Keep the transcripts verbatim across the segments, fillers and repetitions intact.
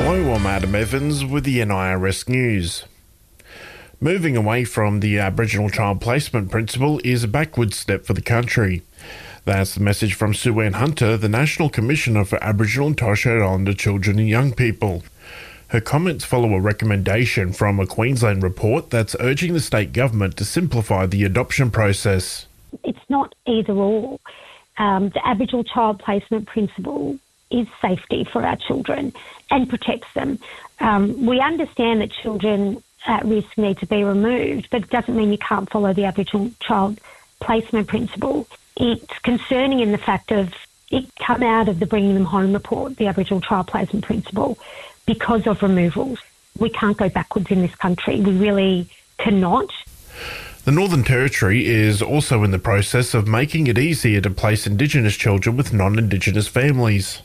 Hello, I'm Adam Evans with the N I R S News. Moving away from the Aboriginal Child Placement Principle is a backward step for the country. That's the message from Sue Ann Hunter, the National Commissioner for Aboriginal and Torres Strait Islander Children and Young People. Her comments follow a recommendation from a Queensland report that's urging the state government to simplify the adoption process. It's not either or. Um, the Aboriginal Child Placement Principle is safety for our children and protects them. Um, we understand that children at risk need to be removed, but it doesn't mean you can't follow the Aboriginal Child Placement Principle. It's concerning in the fact of it come out of the Bringing Them Home report, the Aboriginal Child Placement Principle, because of removals. We can't go backwards in this country. We really cannot. The Northern Territory is also in the process of making it easier to place Indigenous children with non-Indigenous families.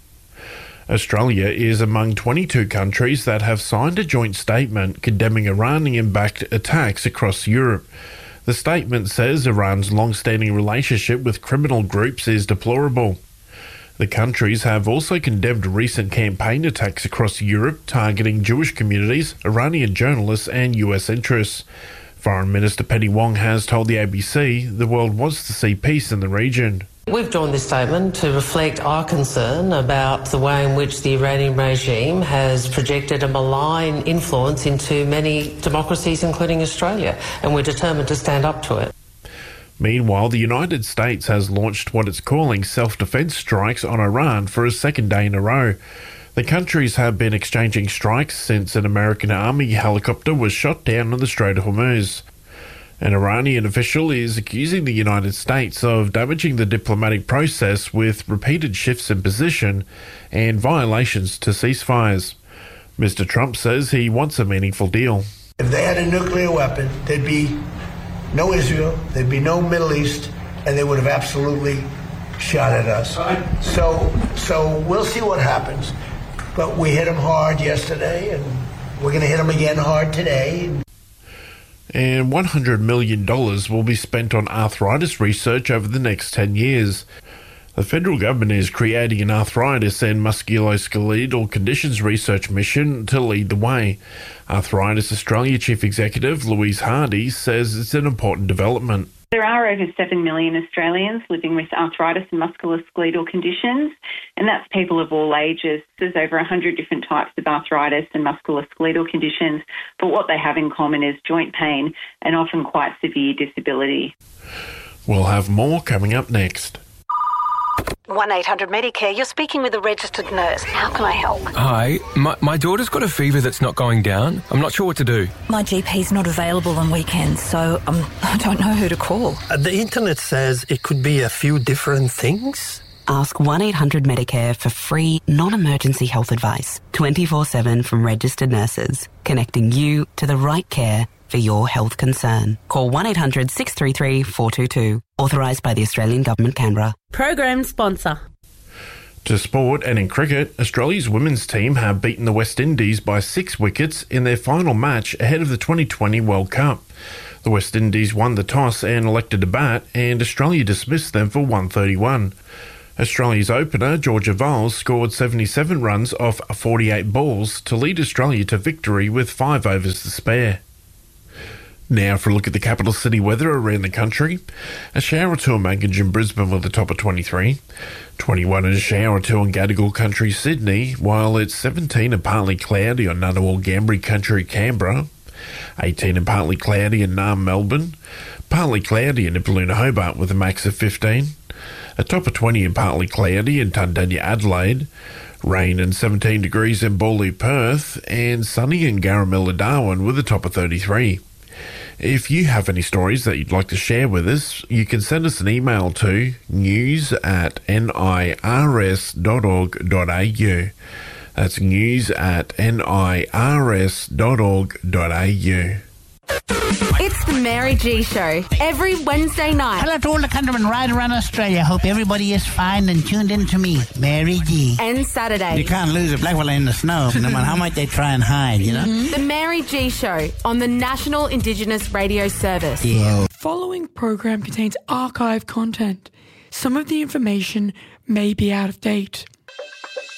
Australia is among twenty-two countries that have signed a joint statement condemning Iranian-backed attacks across Europe. The statement says Iran's long-standing relationship with criminal groups is deplorable. The countries have also condemned recent campaign attacks across Europe targeting Jewish communities, Iranian journalists and U S interests. Foreign Minister Penny Wong has told the A B C the world wants to see peace in the region. We've drawn this statement to reflect our concern about the way in which the Iranian regime has projected a malign influence into many democracies, including Australia, and we're determined to stand up to it. Meanwhile, the United States has launched what it's calling self-defense strikes on Iran for a second day in a row. The countries have been exchanging strikes since an American Army helicopter was shot down on the Strait of Hormuz. An Iranian official is accusing the United States of damaging the diplomatic process with repeated shifts in position and violations to ceasefires. Mister Trump says he wants a meaningful deal. If they had a nuclear weapon, there'd be no Israel, there'd be no Middle East, and they would have absolutely shot at us. So, so we'll see what happens. But we hit them hard yesterday, and we're going to hit them again hard today. And one hundred million dollars will be spent on arthritis research over the next ten years. The federal government is creating an arthritis and musculoskeletal conditions research mission to lead the way. Arthritis Australia Chief Executive Louise Hardy says it's an important development. There are over seven million Australians living with arthritis and musculoskeletal conditions, and that's people of all ages. There's over one hundred different types of arthritis and musculoskeletal conditions, but what they have in common is joint pain and often quite severe disability. We'll have more coming up next. one eight hundred Medicare, you're speaking with a registered nurse. How can I help? Hi, my, my daughter's got a fever that's not going down. I'm not sure what to do. My G P's not available on weekends, so um, I don't know who to call. Uh, the internet says it could be a few different things. Ask one eight hundred Medicare for free, non-emergency health advice, twenty-four seven from registered nurses, connecting you to the right care for your health concern. Call one eight hundred six three three four two two. Authorised by the Australian Government, Canberra. Program sponsor. To sport, and in cricket, Australia's women's team have beaten the West Indies by six wickets in their final match ahead of the twenty twenty World Cup. The West Indies won the toss and elected to bat, and Australia dismissed them for one thirty-one. Australia's opener, Georgia Valls, scored seventy-seven runs off forty-eight balls to lead Australia to victory with five overs to spare. Now for a look at the capital city weather around the country. A shower or two in Mangadge and Brisbane with a top of twenty-three. twenty-one and a shower or two in Gadigal Country, Sydney, while it's seventeen and partly cloudy on Ngunnawal Gambri Country, Canberra. eighteen and partly cloudy in Naarm, Melbourne. Partly cloudy in Nipaluna, Hobart with a max of fifteen. A top of twenty and partly cloudy in Tundanya, Adelaide. Rain and seventeen degrees in Bawley, Perth. And sunny in Garamilla, Darwin with a top of thirty-three. If you have any stories that you'd like to share with us, you can send us an email to news at nirs dot org dot a u. That's news at nirs dot org dot a u. It's the Mary G Show, every Wednesday night. Hello to all the countrymen right around Australia. Hope everybody is fine and tuned in to me, Mary G. And Saturday. You can't lose a black fella in the snow, no matter how much they try and hide, you know? Mm-hmm. The Mary G Show on the National Indigenous Radio Service. Yeah. Following program contains archive content. Some of the information may be out of date.